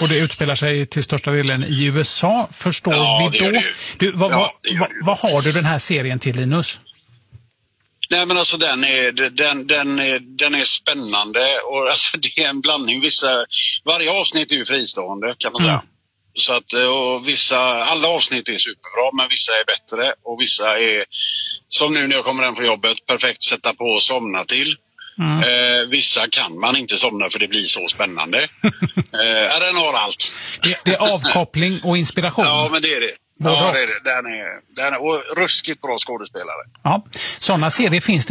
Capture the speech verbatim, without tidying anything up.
och det utspelar sig till största delen i U S A, förstår Ja, vi det gör då. det ju. Du, vad, Ja, vad, det gör vad, det ju. vad har du den här serien till, Linus? Nej, men alltså den är, den, den är, den är spännande och alltså det är en blandning. Vissa, varje avsnitt är ju fristående kan man säga. Mm. Så att, och vissa, alla avsnitt är superbra, men vissa är bättre och vissa är, som nu när jag kommer hem från jobbet, perfekt sätta på och somna till. Mm. Eh, vissa kan man inte somna för det blir så spännande. eh, den har allt. Det, det är avkoppling och inspiration. Ja, men det är det. Både Ja, och. det är det. Den är, den är, och ruskigt bra skådespelare. Ja, sådana serier finns det